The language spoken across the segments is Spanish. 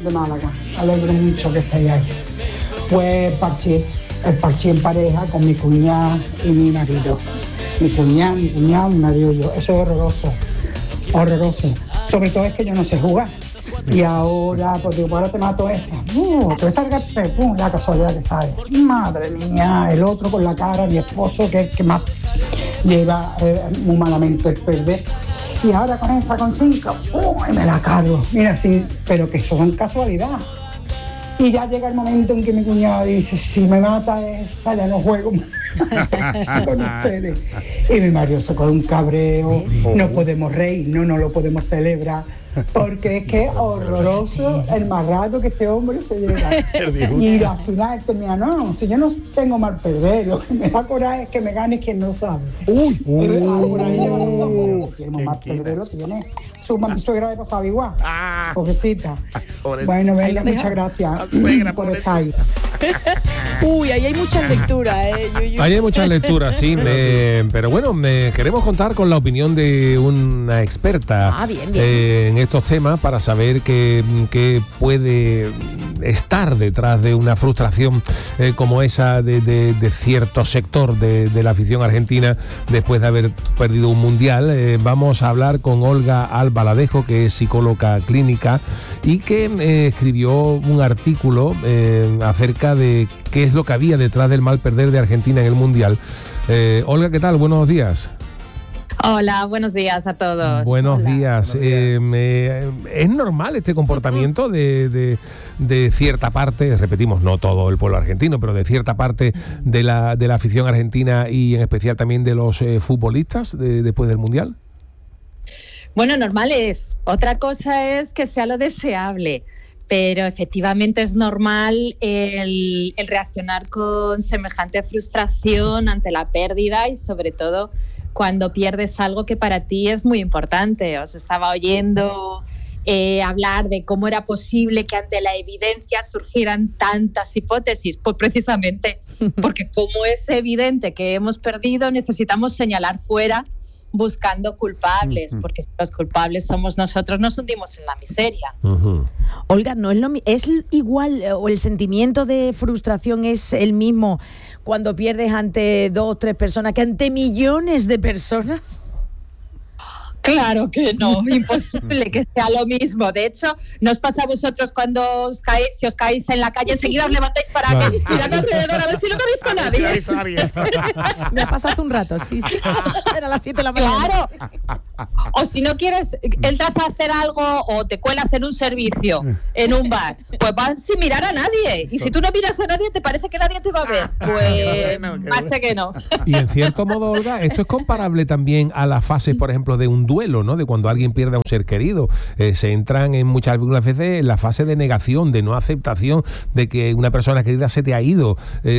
desde Málaga. Alegro mucho que estéis ahí. Pues el parché en pareja con mi cuñada y mi marido. Mi cuñado, mi marido y yo. Eso es horroroso. Sobre todo es que yo no sé jugar. Y ahora, pues digo, ahora te mato esa. Te salga la casualidad que sale. Madre mía, el otro con la cara, mi esposo, que es que más lleva muy malamente el perder. Y ahora con esa, con 5, me la cargo. Mira, sí, pero que son casualidad. Y ya llega el momento en que mi cuñado dice, si me mata esa, ya no juego más con ustedes. Y mi marido se coge un cabreo, no podemos reír, no lo podemos celebrar, porque es que es horroroso el mal rato que este hombre se lleva. Y al final termina, no, si yo no tengo mal perder, lo que me da coraje es que me gane quien no sabe. Por ahí tenemos mal perder, lo tiene. Mi suegra de pasaba igual. Pobrecita. Bueno, venga, muchas gracias por estar ahí. Uy, ahí hay muchas lecturas, Ahí hay muchas lecturas, sí. Pero bueno, queremos contar con la opinión de una experta bien. En estos temas para saber qué puede estar detrás de una frustración como esa de cierto sector de la afición argentina después de haber perdido un mundial. Vamos a hablar con Olga Albaladejo, que es psicóloga clínica y que escribió un artículo acerca de qué es lo que había detrás del mal perder de Argentina en el mundial. Olga, ¿qué tal? Buenos días. Hola, buenos días a todos. Buenos días. ¿Es normal este comportamiento de cierta parte, repetimos, no todo el pueblo argentino, pero de cierta parte de la afición argentina y en especial también de los futbolistas después del mundial? Bueno, normal es. Otra cosa es que sea lo deseable. Pero efectivamente es normal el reaccionar con semejante frustración ante la pérdida y sobre todo cuando pierdes algo que para ti es muy importante. Os estaba oyendo hablar de cómo era posible que ante la evidencia surgieran tantas hipótesis. Pues precisamente porque como es evidente que hemos perdido, necesitamos señalar fuera buscando culpables, porque si los culpables somos nosotros, nos hundimos en la miseria. Olga, no es igual, o el sentimiento de frustración es el mismo cuando pierdes ante 2 o 3 personas que ante millones de personas. Claro que no, imposible que sea lo mismo. De hecho, ¿no os pasa a vosotros cuando si os caéis en la calle, enseguida os levantáis para acá, mirando alrededor a ver si no habéis visto a nadie? Me ha pasado hace un rato, sí. Era las 7 de la mañana. Claro. O si no quieres, entras a hacer algo o te cuelas en un servicio, en un bar, pues vas sin mirar a nadie. Y si tú no miras a nadie, ¿te parece que nadie te va a ver? Pues hace que no. Y en cierto modo, Olga, esto es comparable también a las fases, por ejemplo, de un duelo, ¿no? De cuando alguien pierde a un ser querido. Se entran algunas veces en la fase de negación, de no aceptación de que una persona querida se te ha ido.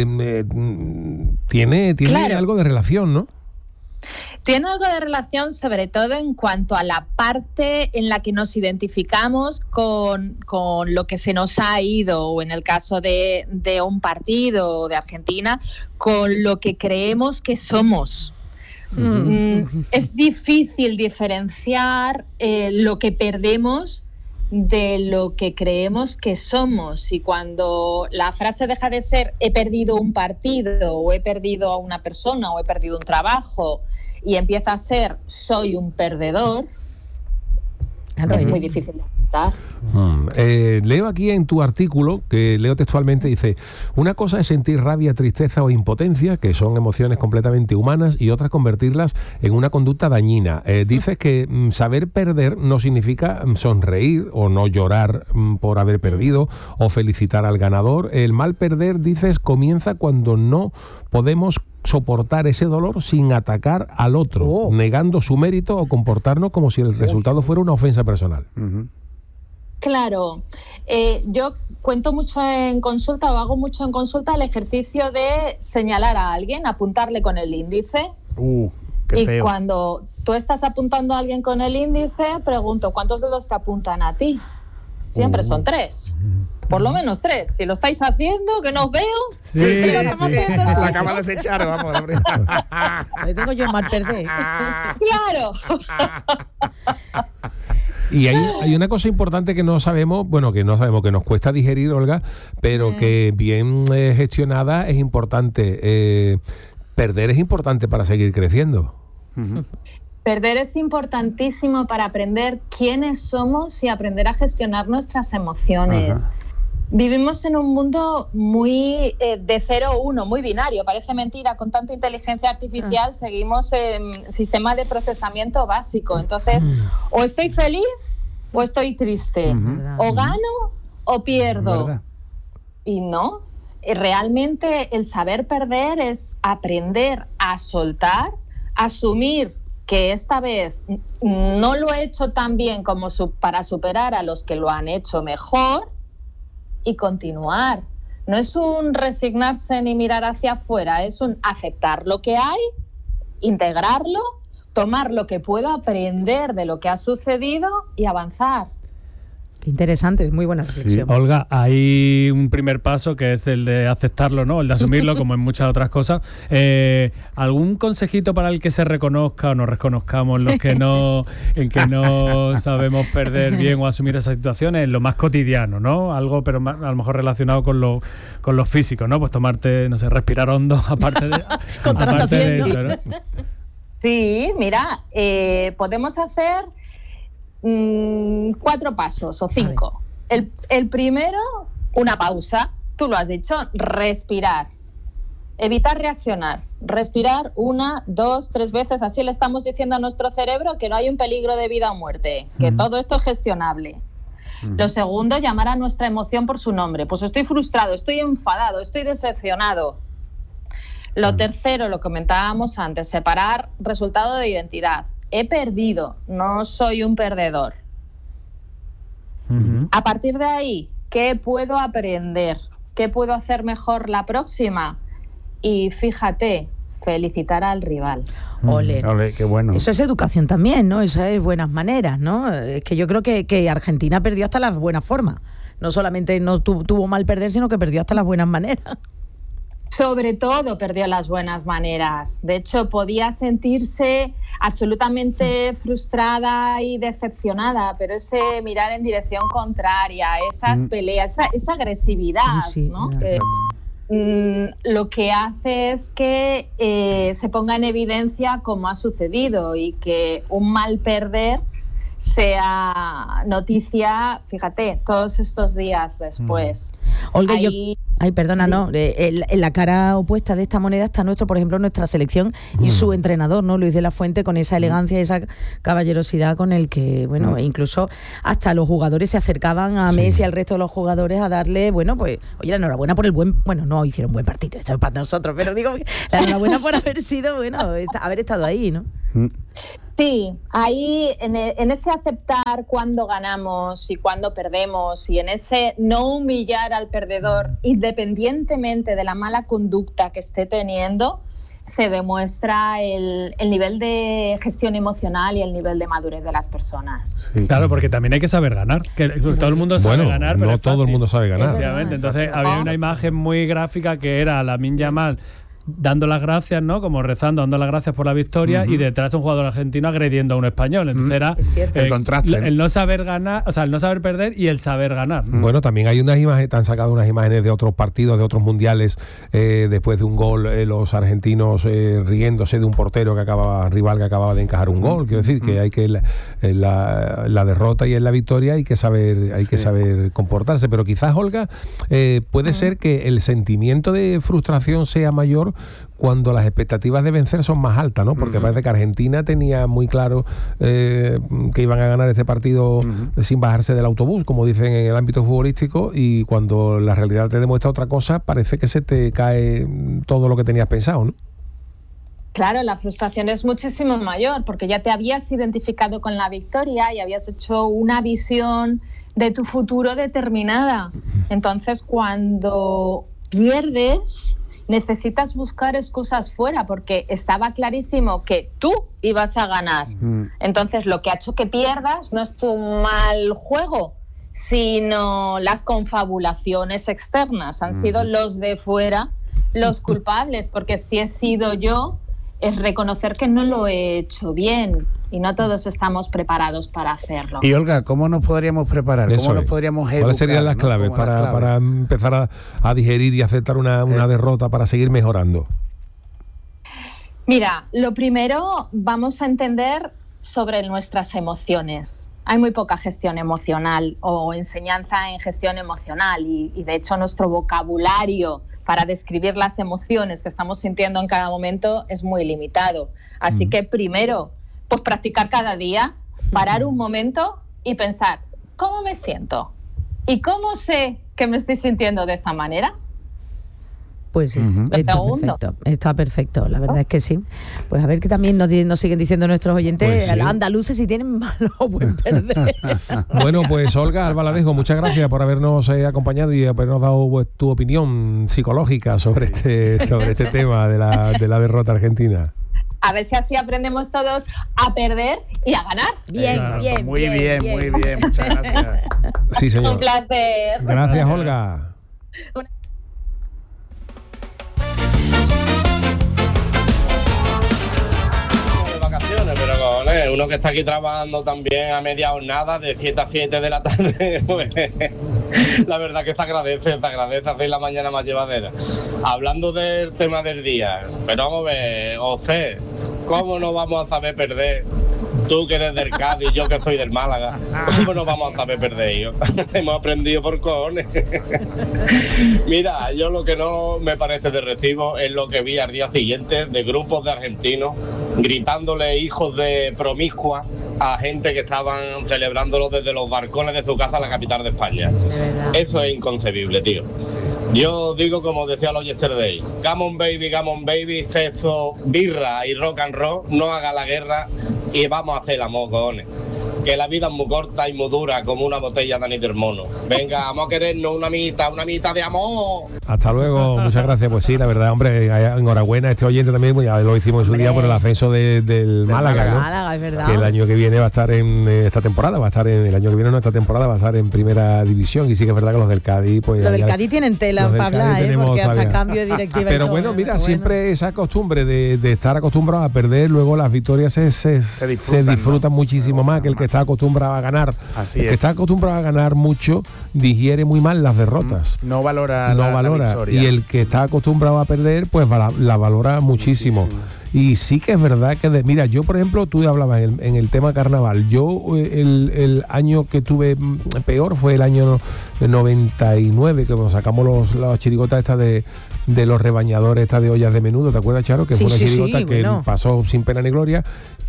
Tiene claro, algo de relación, ¿no? Tiene algo de relación, sobre todo en cuanto a la parte en la que nos identificamos con lo que se nos ha ido, o en el caso de un partido de Argentina, con lo que creemos que somos. Es difícil diferenciar lo que perdemos de lo que creemos que somos, y cuando la frase deja de ser he perdido un partido o he perdido a una persona o he perdido un trabajo y empieza a ser soy un perdedor, es muy difícil de aceptar. Leo aquí en tu artículo, que leo textualmente, dice: una cosa es sentir rabia, tristeza o impotencia, que son emociones completamente humanas, y otra convertirlas en una conducta dañina. Dices que saber perder no significa sonreír o no llorar por haber perdido o felicitar al ganador. El mal perder, dices, comienza cuando no podemos soportar ese dolor sin atacar al otro, negando su mérito o comportarnos como si el resultado fuera una ofensa personal. Claro, yo cuento mucho en consulta, o hago mucho en consulta, el ejercicio de señalar a alguien, apuntarle con el índice. Qué feo. Y cuando tú estás apuntando a alguien con el índice, pregunto, ¿cuántos dedos te apuntan a ti? Siempre son 3. Por lo menos 3. Si lo estáis haciendo, que no os veo. Sí, lo estamos haciendo. La acabas de echar, vamos. Le tengo yo mal perder. Claro. Y hay una cosa importante que no sabemos, que nos cuesta digerir, Olga, pero que bien gestionada es importante. Perder es importante para seguir creciendo. Perder es importantísimo para aprender quiénes somos y aprender a gestionar nuestras emociones. Ajá. Vivimos en un mundo muy de 0-1, muy binario. Parece mentira, con tanta inteligencia artificial seguimos en sistema de procesamiento básico. Entonces, o estoy feliz o estoy triste. O gano o pierdo. Y no, realmente el saber perder es aprender a soltar, asumir que esta vez no lo he hecho tan bien como para superar a los que lo han hecho mejor y continuar. No es un resignarse ni mirar hacia afuera, es un aceptar lo que hay, integrarlo, tomar lo que puedo aprender de lo que ha sucedido y avanzar. Qué interesante, muy buena reflexión. Sí. Olga, hay un primer paso que es el de aceptarlo, ¿no? El de asumirlo, como en muchas otras cosas. ¿Algún consejito para el que se reconozca o nos reconozcamos los que no sabemos perder bien o asumir esas situaciones en lo más cotidiano, ¿no? Algo, pero más, a lo mejor relacionado con lo físico, ¿no? Pues tomarte, no sé, respirar hondo, aparte de eso, ¿no? Sí, mira, podemos hacer 4 pasos o 5. El primero, una pausa. Tú lo has dicho, respirar. Evitar reaccionar. Respirar 1, 2, 3 veces. Así le estamos diciendo a nuestro cerebro que no hay un peligro de vida o muerte, que todo esto es gestionable. Lo segundo, llamar a nuestra emoción por su nombre. Pues estoy frustrado, estoy enfadado, estoy decepcionado. Lo tercero, lo comentábamos antes, separar resultado de identidad. He perdido, no soy un perdedor. A partir de ahí, ¿qué puedo aprender? ¿Qué puedo hacer mejor la próxima? Y fíjate, felicitar al rival. Ole, qué bueno. Eso es educación también, ¿no? Eso es buenas maneras, ¿no? Es que yo creo que Argentina perdió hasta las buenas formas. No solamente no tuvo mal perder, sino que perdió hasta las buenas maneras. Sobre todo perdió las buenas maneras. De hecho, podía sentirse absolutamente frustrada y decepcionada, pero ese mirar en dirección contraria, esas peleas, esa agresividad, ¿no? Lo que hace es que se ponga en evidencia cómo ha sucedido y que un mal perder sea noticia, fíjate, todos estos días después. Olga, en la cara opuesta de esta moneda está por ejemplo, nuestra selección y su entrenador, ¿no? Luis de la Fuente, con esa elegancia y esa caballerosidad con el que, incluso hasta los jugadores se acercaban a Messi y al resto de los jugadores a darle, oye, la enhorabuena por el no hicieron buen partido, esto es para nosotros, pero digo, la enhorabuena por haber sido, haber estado ahí, ¿no? Sí, ahí en ese aceptar cuándo ganamos y cuándo perdemos y en ese no humillar al perdedor independientemente de la mala conducta que esté teniendo, se demuestra el nivel de gestión emocional y el nivel de madurez de las personas. Sí. Claro, porque también hay que saber ganar, que todo el mundo sabe ganar, pero no todo el mundo sabe ganar. Obviamente, entonces había una imagen muy gráfica que era Lamine Yamal dando las gracias, ¿no? Como rezando, dando las gracias por la victoria, y detrás un jugador argentino agrediendo a un español. Entonces era el contraste, el no saber ganar, o sea, el no saber perder y el saber ganar. Bueno, también hay unas imágenes, han sacado unas imágenes de otros partidos, de otros mundiales, después de un gol, los argentinos riéndose de un portero rival que acababa de encajar un gol. Quiero decir que hay que la derrota y en la victoria hay que saber comportarse. Pero quizás, Olga, puede ser que el sentimiento de frustración sea mayor cuando las expectativas de vencer son más altas, ¿no? Porque parece que Argentina tenía muy claro que iban a ganar este partido sin bajarse del autobús, como dicen en el ámbito futbolístico, y cuando la realidad te demuestra otra cosa, parece que se te cae todo lo que tenías pensado, ¿no? Claro, la frustración es muchísimo mayor, porque ya te habías identificado con la victoria y habías hecho una visión de tu futuro determinada. Entonces, cuando pierdes, necesitas buscar excusas fuera, porque estaba clarísimo que tú ibas a ganar. Entonces, lo que ha hecho que pierdas no es tu mal juego, sino las confabulaciones externas. Han sido los de fuera los culpables, porque si he sido yo es reconocer que no lo he hecho bien y no todos estamos preparados para hacerlo. Y Olga, ¿cómo nos podríamos preparar? Eso ¿Cómo nos es. podríamos educar? ¿Cuáles serían las ¿no? claves para empezar a digerir y aceptar una derrota para seguir mejorando? Mira, lo primero, vamos a entender sobre nuestras emociones. Hay muy poca gestión emocional o enseñanza en gestión emocional y de hecho nuestro vocabulario para describir las emociones que estamos sintiendo en cada momento es muy limitado. Así que primero, pues practicar cada día, parar un momento y pensar, ¿cómo me siento? ¿Y cómo sé que me estoy sintiendo de esa manera? Pues sí, está perfecto, la verdad es que sí. Pues a ver que también nos siguen diciendo nuestros oyentes, Pues sí. andaluces, si tienen malo o buen perder. Bueno, pues Olga Albaladejo, muchas gracias por habernos acompañado y habernos dado pues, tu opinión psicológica sobre este tema de la derrota argentina. A ver si así aprendemos todos a perder y a ganar. Bien, bien. Muy bien. Muchas gracias. Sí, señor. Un placer. Gracias, Olga. Pero uno que está aquí trabajando también a media jornada de 7 a 7 de la tarde, pues, la verdad que se agradece hacer la mañana más llevadera. Hablando del tema del día, pero vamos a ver, José, ¿cómo no vamos a saber perder? Tú que eres del Cádiz, yo que soy del Málaga, ¿cómo no vamos a saber perder, hijo? Hemos aprendido por cojones. Mira, yo lo que no me parece de recibo es lo que vi al día siguiente de grupos de argentinos gritándole hijos de promiscua a gente que estaban celebrándolo desde los balcones de su casa en la capital de España. Eso es inconcebible, tío. Yo digo como decía los Yesterday, come on baby, sexo, birra y rock and roll, no haga la guerra y vamos a hacer el amor, cojones. Que la vida es muy corta y muy dura como una botella de anís mono. Venga, vamos a querernos una mitad de amor. Hasta luego, muchas gracias. Pues sí, la verdad, hombre, enhorabuena a este oyente también, pues ya lo hicimos en su día por el ascenso del Málaga, ¿no? Málaga, es verdad. Que el año que viene va a estar en esta temporada, el año que viene esta temporada va a estar en primera división y sí que es verdad que los del Cádiz, pues los del Cádiz tienen tela para hablar, porque hasta cambio de directiva. Pero bueno, mira, siempre esa costumbre de estar acostumbrado a perder, luego las victorias se disfrutan muchísimo más que el que está acostumbrado a ganar. Así el que está acostumbrado a ganar mucho digiere muy mal las derrotas. No valora la victoria. Y el que está acostumbrado a perder, pues la valora muchísimo. Y sí que es verdad que, mira, yo por ejemplo, tú hablabas en el tema carnaval, yo el año que tuve peor fue el año 99, que nos sacamos las chirigotas estas de los rebañadores, estas de ollas de menudo, ¿te acuerdas, Charo? Que fue una chirigota que pasó sin pena ni gloria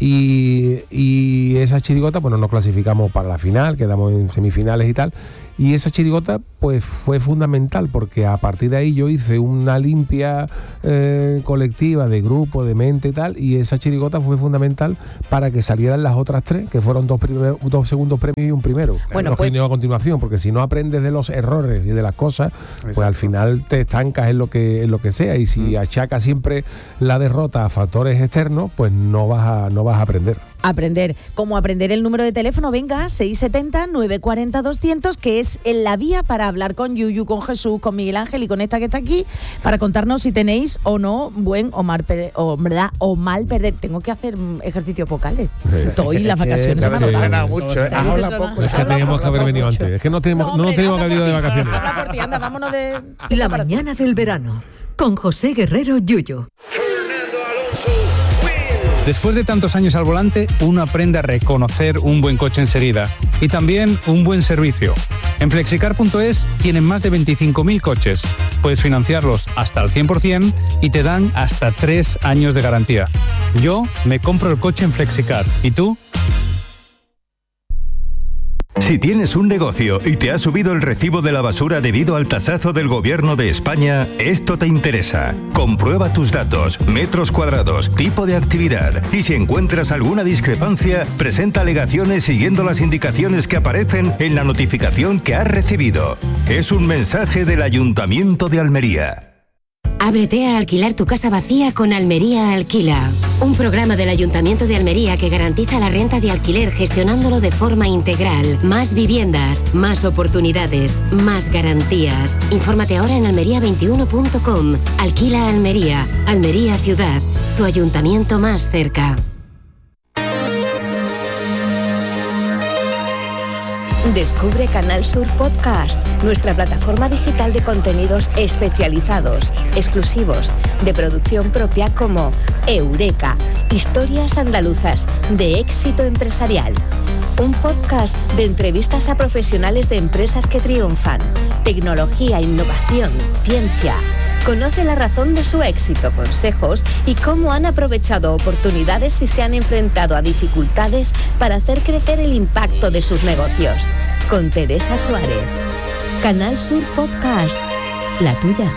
y esa chirigota, bueno, nos clasificamos para la final, quedamos en semifinales y tal. Y esa chirigota pues fue fundamental porque a partir de ahí yo hice una limpia colectiva de grupo, de mente y tal, y esa chirigota fue fundamental para que salieran las otras tres, que fueron dos segundos premios y un primero. Bueno, pues a continuación, porque si no aprendes de los errores y de las cosas, pues al final te estancas en lo que sea, y si achacas siempre la derrota a factores externos, pues no vas a aprender. Como aprender el número de teléfono, venga, 670-940-200, que es en la vía para hablar con Yuyu, con Jesús, con Miguel Ángel y con esta que está aquí, para contarnos si tenéis o no buen o mal perder. Tengo que hacer ejercicios vocales. Estoy las vacaciones. Es que teníamos que haber venido antes. Es que no teníamos que haber venido de vacaciones. Habla por ti, anda, vámonos de... La mañana del verano, con José Guerrero Yuyu. Después de tantos años al volante, uno aprende a reconocer un buen coche enseguida y también un buen servicio. En Flexicar.es tienen más de 25.000 coches. Puedes financiarlos hasta el 100% y te dan hasta 3 años de garantía. Yo me compro el coche en Flexicar. ¿Y tú? Si tienes un negocio y te ha subido el recibo de la basura debido al tasazo del Gobierno de España, esto te interesa. Comprueba tus datos, metros cuadrados, tipo de actividad y si encuentras alguna discrepancia, presenta alegaciones siguiendo las indicaciones que aparecen en la notificación que has recibido. Es un mensaje del Ayuntamiento de Almería. Ábrete a alquilar tu casa vacía con Almería Alquila. Un programa del Ayuntamiento de Almería que garantiza la renta de alquiler gestionándolo de forma integral. Más viviendas, más oportunidades, más garantías. Infórmate ahora en almería21.com. Alquila Almería. Almería Ciudad. Tu ayuntamiento más cerca. Descubre Canal Sur Podcast, nuestra plataforma digital de contenidos especializados, exclusivos, de producción propia como Eureka, historias andaluzas de éxito empresarial. Un podcast de entrevistas a profesionales de empresas que triunfan, tecnología, innovación, ciencia. Conoce la razón de su éxito, consejos y cómo han aprovechado oportunidades y se han enfrentado a dificultades para hacer crecer el impacto de sus negocios. Con Teresa Suárez. Canal Sur Podcast. La tuya.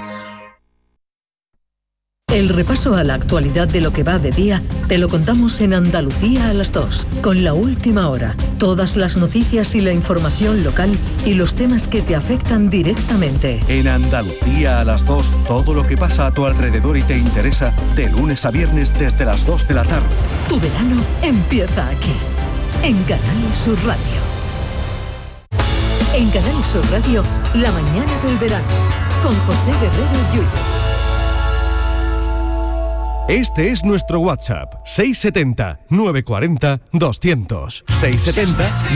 El repaso a la actualidad de lo que va de día te lo contamos en Andalucía a las 2, con La Última Hora. Todas las noticias y la información local y los temas que te afectan directamente. En Andalucía a las 2, todo lo que pasa a tu alrededor y te interesa, de lunes a viernes desde las 2 de la tarde. Tu verano empieza aquí, en Canal Sur Radio. En Canal Sur Radio, la mañana del verano, con José Guerrero Yuyo. Este es nuestro WhatsApp, 670 940 200. 670